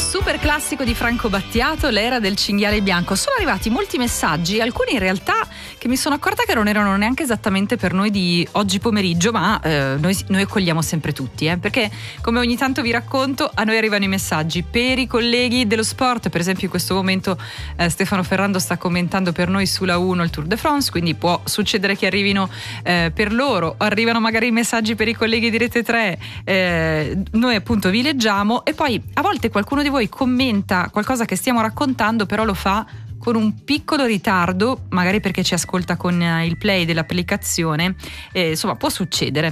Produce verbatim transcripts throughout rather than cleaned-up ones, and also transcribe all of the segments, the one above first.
super classico di Franco Battiato, L'era del cinghiale bianco. Sono arrivati molti messaggi, alcuni in realtà che mi sono accorta che non erano neanche esattamente per noi di oggi pomeriggio, ma eh, noi, noi accogliamo sempre tutti, eh, perché come ogni tanto vi racconto, a noi arrivano i messaggi per i colleghi dello sport. Per esempio in questo momento eh, Stefano Ferrando sta commentando per noi sulla uno il Tour de France, quindi può succedere che arrivino eh, per loro, arrivano magari i messaggi per i colleghi di Rete tre, eh, noi appunto vi leggiamo e poi a volte qualcuno di voi commenta qualcosa che stiamo raccontando, però lo fa con un piccolo ritardo, magari perché ci ascolta con il play dell'applicazione, eh, insomma può succedere,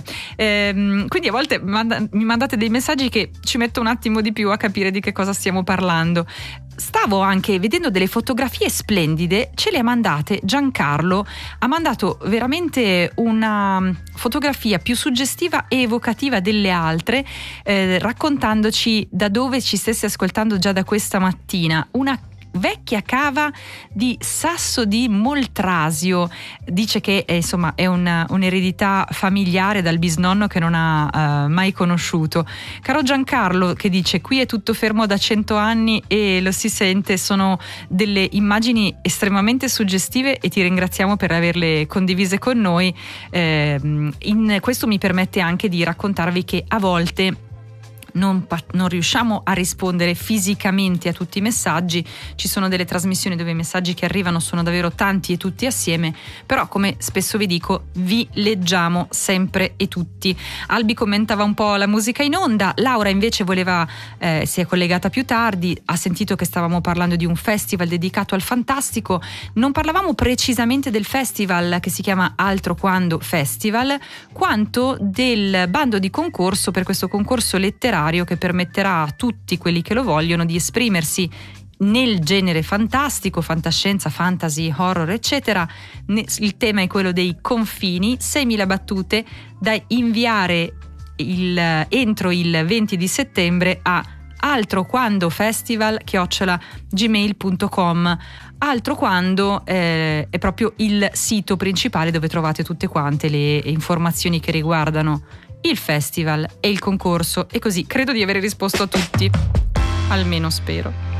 eh, quindi a volte manda, mi mandate dei messaggi che ci metto un attimo di più a capire di che cosa stiamo parlando. Stavo anche vedendo delle fotografie splendide, ce le ha mandate Giancarlo, ha mandato veramente una fotografia più suggestiva e evocativa delle altre, eh, raccontandoci da dove ci stesse ascoltando già da questa mattina. Una vecchia cava di Sasso di Moltrasio, dice che eh, insomma è una, un'eredità familiare dal bisnonno che non ha uh, mai conosciuto. Caro Giancarlo, che dice: qui è tutto fermo da cento anni e lo si sente, sono delle immagini estremamente suggestive e ti ringraziamo per averle condivise con noi. Eh, in questo mi permette anche di raccontarvi che a volte Non, non riusciamo a rispondere fisicamente a tutti i messaggi, ci sono delle trasmissioni dove i messaggi che arrivano sono davvero tanti e tutti assieme, però come spesso vi dico vi leggiamo sempre e tutti. Albi commentava un po' la musica in onda, Laura invece voleva eh, si è collegata più tardi, ha sentito che stavamo parlando di un festival dedicato al fantastico. Non parlavamo precisamente del festival che si chiama Altro Quando Festival, quanto del bando di concorso per questo concorso letterario che permetterà a tutti quelli che lo vogliono di esprimersi nel genere fantastico, fantascienza, fantasy, horror, eccetera. Il tema è quello dei confini, seimila battute da inviare il, entro il venti di settembre a altroquandofestival chiocciola gmail punto com. Altro Quando eh, è proprio il sito principale dove trovate tutte quante le informazioni che riguardano il festival e il concorso, e così credo di aver risposto a tutti, almeno spero.